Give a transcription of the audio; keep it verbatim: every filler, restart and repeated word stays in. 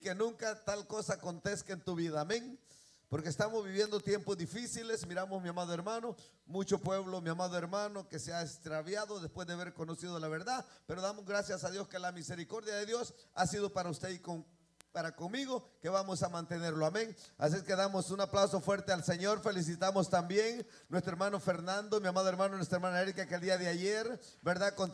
que nunca tal cosa acontezca en tu vida, amén. Porque estamos viviendo tiempos difíciles. Miramos, mi amado hermano, mucho pueblo, mi amado hermano, que se ha extraviado después de haber conocido la verdad. Pero damos gracias a Dios que la misericordia de Dios ha sido para usted y con, para conmigo, que vamos a mantenerlo, amén. Así es que damos un aplauso fuerte al Señor. Felicitamos también a nuestro hermano Fernando, mi amado hermano, nuestra hermana Erika, que el día de ayer, ¿verdad?